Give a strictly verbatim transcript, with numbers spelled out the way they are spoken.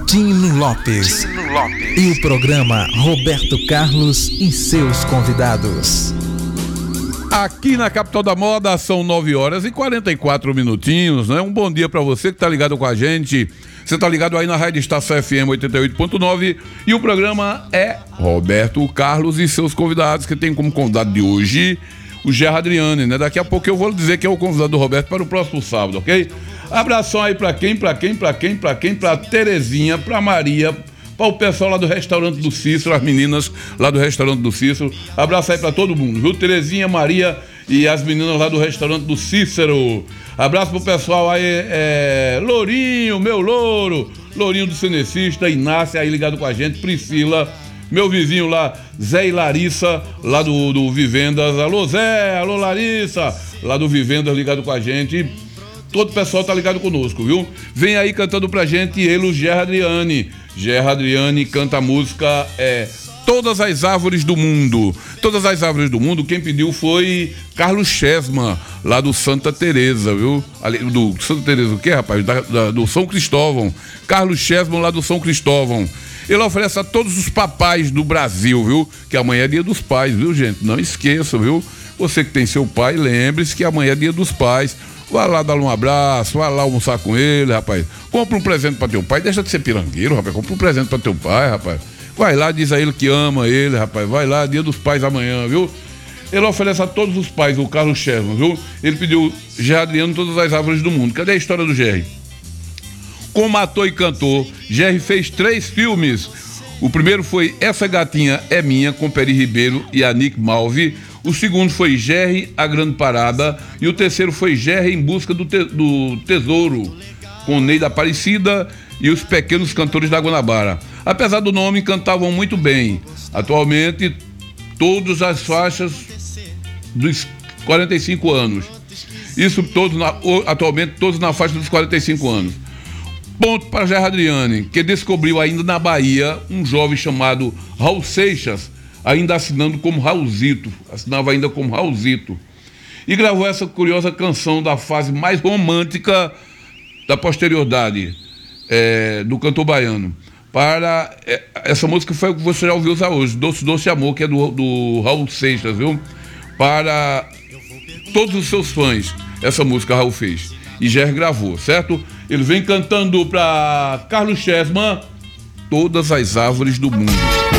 Tino Lopes. Tino Lopes. E o programa Roberto Carlos e seus convidados. Aqui na Capital da Moda são nove horas e quarenta e quatro minutinhos, né? Um bom dia pra você que tá ligado com a gente. Você tá ligado aí na Rádio Estação F M oitenta e oito ponto nove e o programa é Roberto Carlos e seus convidados, que tem como convidado de hoje o Gerry Adriane, né? Daqui a pouco eu vou dizer que é o convidado do Roberto para o próximo sábado, ok? Abração aí pra quem, pra quem, pra quem, pra quem, pra Terezinha, pra Maria, para o pessoal lá do restaurante do Cícero, as meninas lá do restaurante do Cícero. Abraço aí pra todo mundo, viu? Terezinha, Maria e as meninas lá do restaurante do Cícero. Abraço pro pessoal aí, é, Lourinho, meu louro, Lourinho do Cinecista, Inácia aí ligado com a gente, Priscila, meu vizinho lá, Zé e Larissa, lá do, do Vivendas. Alô Zé, alô Larissa, lá do Vivendas ligado com a gente. Todo o pessoal tá ligado conosco, viu? Vem aí cantando pra gente ele, o Gerry Adriane. Gerry Adriane canta a música é, Todas as Árvores do Mundo. Todas as Árvores do Mundo, quem pediu foi Carlos Chesma, lá do Santa Teresa, viu? Ali, do Santa Teresa o quê, rapaz? Da, da, do São Cristóvão. Carlos Chesma, lá do São Cristóvão. Ele oferece a todos os papais do Brasil, viu? Que amanhã é dia dos pais, viu, gente? Não esqueça, viu? Você que tem seu pai, lembre-se que amanhã é dia dos pais. Vai lá dar um abraço, vai lá almoçar com ele, rapaz. Compra um presente pra teu pai, deixa de ser pirangueiro, rapaz. Compra um presente pra teu pai, rapaz. Vai lá, diz a ele que ama ele, rapaz. Vai lá, dia dos pais amanhã, viu? Ele oferece a todos os pais, o Carlos Chesma, viu? Ele pediu Gerry Adriane, Todas as Árvores do Mundo. Cadê a história do Gerry? Como ator e cantor, Gerry fez três filmes. O primeiro foi Essa Gatinha é Minha, com Peri Ribeiro e Anik Malvi. O segundo foi Gerry, A Grande Parada. E o terceiro foi Gerry em Busca do, te- do Tesouro, com Neida Aparecida e os Pequenos Cantores da Guanabara. Apesar do nome, cantavam muito bem. Atualmente, todas as faixas dos quarenta e cinco anos. Isso todos na, atualmente, todos na faixa dos quarenta e cinco anos. Ponto para Gerry Adriane, que descobriu ainda na Bahia um jovem chamado Raul Seixas, ainda assinando como Raulzito, assinava ainda como Raulzito, e gravou essa curiosa canção da fase mais romântica da posterioridade é, do cantor baiano. Para é, essa música foi o que você já ouviu usar hoje, Doce Doce Amor, que é do, do Raul Seixas, viu? Para todos os seus fãs, essa música Raul fez e Gerry gravou, certo? Ele vem cantando para Carlos Chesma, Todas as Árvores do Mundo.